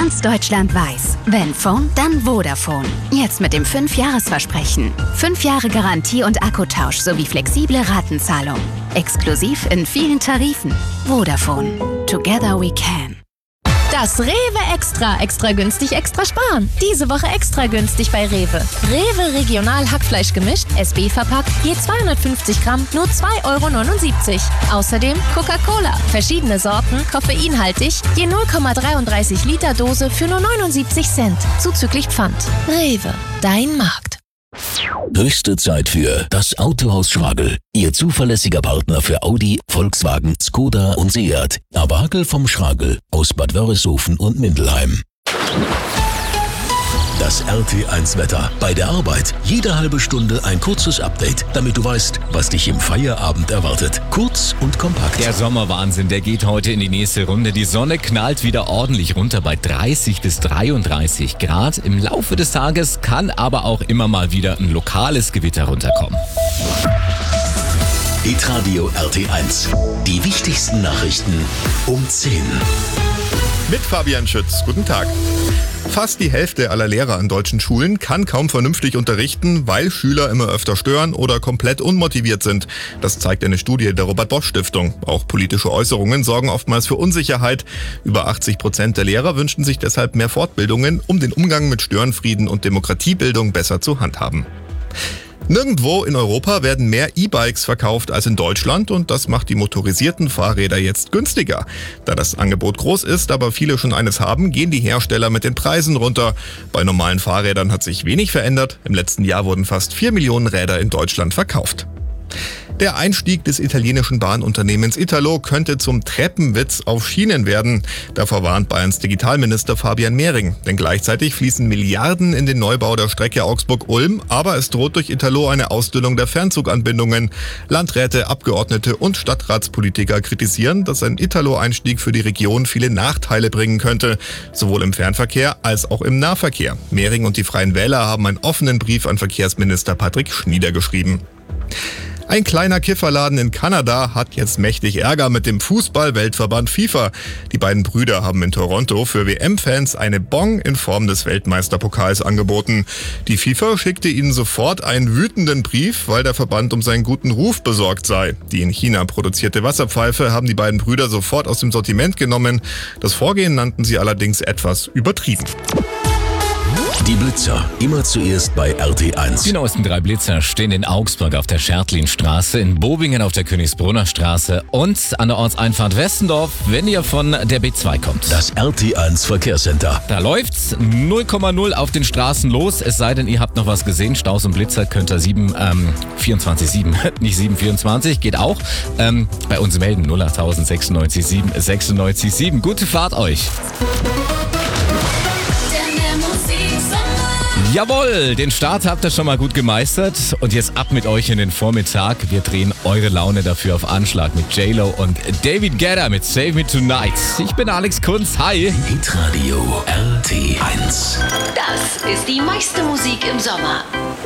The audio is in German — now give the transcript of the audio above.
Ganz Deutschland weiß, wenn Phone, dann Vodafone. Jetzt mit dem 5-Jahres-Versprechen. 5 Jahre Garantie und Akkutausch sowie flexible Ratenzahlung. Exklusiv in vielen Tarifen. Vodafone. Together we can. Das Rewe Extra günstig, extra sparen. Diese Woche extra günstig bei Rewe. Rewe Regional Hackfleisch gemischt, SB verpackt, je 250 Gramm, nur 2,79 €. Außerdem Coca-Cola, verschiedene Sorten, koffeinhaltig, je 0,33 Liter Dose für nur 79 Cent, zuzüglich Pfand. Rewe, dein Markt. Höchste Zeit für das Autohaus Schragel. Ihr zuverlässiger Partner für Audi, Volkswagen, Skoda und Seat. Aber Hackel vom Schragel aus Bad Wörishofen und Mindelheim. Das RT1-Wetter. Bei der Arbeit jede halbe Stunde ein kurzes Update, damit du weißt, was dich im Feierabend erwartet. Kurz und kompakt. Der Sommerwahnsinn, der geht heute in die nächste Runde. Die Sonne knallt wieder ordentlich runter bei 30 bis 33 Grad. Im Laufe des Tages kann aber auch immer mal wieder ein lokales Gewitter runterkommen. Hitradio RT1. Die wichtigsten Nachrichten um 10. Mit Fabian Schütz. Guten Tag. Fast die Hälfte aller Lehrer an deutschen Schulen kann kaum vernünftig unterrichten, weil Schüler immer öfter stören oder komplett unmotiviert sind. Das zeigt eine Studie der Robert-Bosch-Stiftung. Auch politische Äußerungen sorgen oftmals für Unsicherheit. Über 80% der Lehrer wünschen sich deshalb mehr Fortbildungen, um den Umgang mit Störenfrieden und Demokratiebildung besser zu handhaben. Nirgendwo in Europa werden mehr E-Bikes verkauft als in Deutschland und das macht die motorisierten Fahrräder jetzt günstiger. Da das Angebot groß ist, aber viele schon eines haben, gehen die Hersteller mit den Preisen runter. Bei normalen Fahrrädern hat sich wenig verändert. Im letzten Jahr wurden fast 4 Millionen Räder in Deutschland verkauft. Der Einstieg des italienischen Bahnunternehmens Italo könnte zum Treppenwitz auf Schienen werden. Davor warnt Bayerns Digitalminister Fabian Mehring. Denn gleichzeitig fließen Milliarden in den Neubau der Strecke Augsburg-Ulm, aber es droht durch Italo eine Ausdünnung der Fernzuganbindungen. Landräte, Abgeordnete und Stadtratspolitiker kritisieren, dass ein Italo-Einstieg für die Region viele Nachteile bringen könnte, sowohl im Fernverkehr als auch im Nahverkehr. Mehring und die Freien Wähler haben einen offenen Brief an Verkehrsminister Patrick Schnieder geschrieben. Ein kleiner Kifferladen in Kanada hat jetzt mächtig Ärger mit dem Fußball-Weltverband FIFA. Die beiden Brüder haben in Toronto für WM-Fans eine Bong in Form des Weltmeisterpokals angeboten. Die FIFA schickte ihnen sofort einen wütenden Brief, weil der Verband um seinen guten Ruf besorgt sei. Die in China produzierte Wasserpfeife haben die beiden Brüder sofort aus dem Sortiment genommen. Das Vorgehen nannten sie allerdings etwas übertrieben. Die Blitzer, immer zuerst bei RT1. Die neuesten 3 Blitzer stehen in Augsburg auf der Schertlinstraße, in Bobingen auf der Königsbrunner Straße und an der Ortseinfahrt Westendorf, wenn ihr von der B2 kommt. Das RT1 Verkehrscenter. Da läuft's 0,0 auf den Straßen los, es sei denn, ihr habt noch was gesehen. Staus und Blitzer könnt ihr 24/7, nicht 724, geht auch. Bei uns melden 08000 96 7. Gute Fahrt euch. Jawohl, den Start habt ihr schon mal gut gemeistert und jetzt ab mit euch in den Vormittag. Wir drehen eure Laune dafür auf Anschlag mit J-Lo und David Guetta mit Save Me Tonight. Ich bin Alex Kunz, hi. Hitradio RT1. Das ist die meiste Musik im Sommer.